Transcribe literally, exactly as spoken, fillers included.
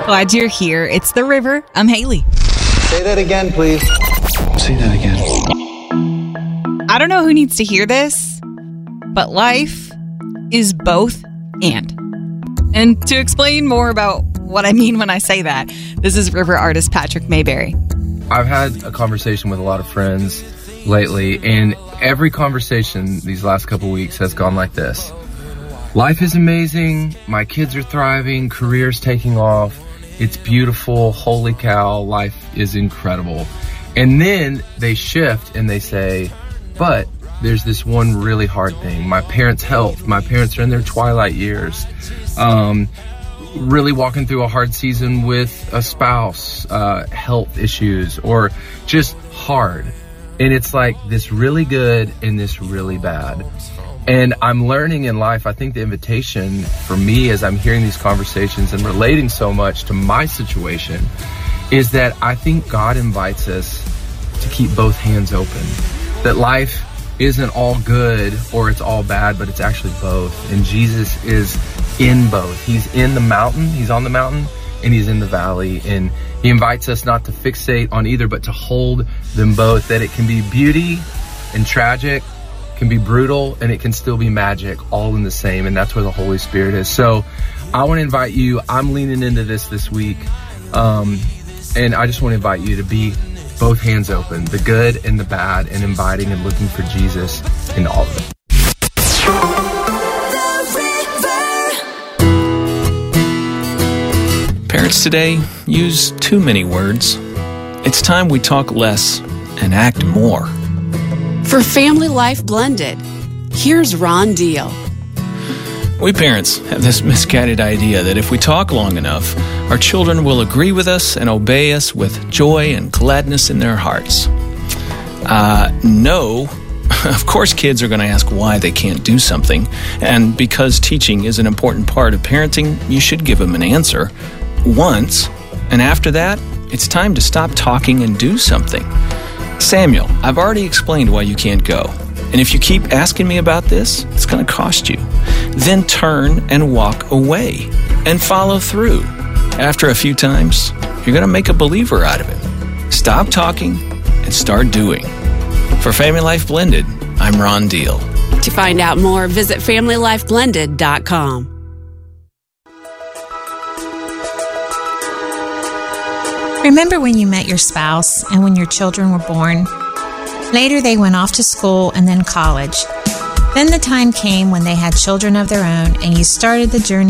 Glad you're here. It's The River. I'm Haley. Say that again, please. Say that again. I don't know who needs to hear this, but life is both and. And to explain more about what I mean when I say that, this is River artist Patrick Mayberry. I've had a conversation with a lot of friends lately, and every conversation these last couple weeks has gone like this. Life is amazing. My kids are thriving. Career's taking off. It's beautiful. Holy cow. Life is incredible. And then they shift and they say, but there's this one really hard thing. My parents' health. My parents are in their twilight years. Um, really walking through a hard season with a spouse, uh, health issues, or just hard. And it's like this really good and this really bad. And I'm learning in life, I think the invitation for me as I'm hearing these conversations and relating so much to my situation is that I think God invites us to keep both hands open. That life isn't all good or it's all bad, but it's actually both. And Jesus is in both. He's in the mountain, he's on the mountain, and he's in the valley. And he invites us not to fixate on either, but to hold them both. That it can be beauty and tragic, can be brutal, and it can still be magic, all in the same. And that's where the Holy Spirit is. So I want to invite you, I'm leaning into this this week. Um, and I just want to invite you to be both hands open, the good and the bad, and inviting and looking for Jesus in all of it. Parents today use too many words. It's time we talk less and act more. For Family Life Blended, here's Ron Deal. We parents have this misguided idea that if we talk long enough, our children will agree with us and obey us with joy and gladness in their hearts. Uh, no. Of course, kids are going to ask why they can't do something. And because teaching is an important part of parenting, you should give them an answer once. And after that, it's time to stop talking and do something. Samuel, I've already explained why you can't go. And if you keep asking me about this, it's going to cost you. Then turn and walk away and follow through. After a few times, you're going to make a believer out of it. Stop talking and start doing. For Family Life Blended, I'm Ron Deal. To find out more, visit family life blended dot com. Remember when you met your spouse and when your children were born? Later, they went off to school and then college. Then the time came when they had children of their own and you started the journey